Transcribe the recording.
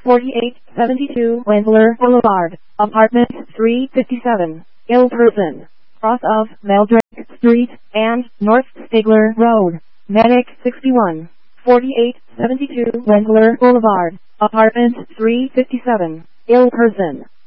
4872 Wendler Boulevard, Apartment 357, Ilperson, cross of Meldrick Street and North Stigler Road, Medic 61. 4872 Wendler Boulevard, Apartment 357, Ilperson.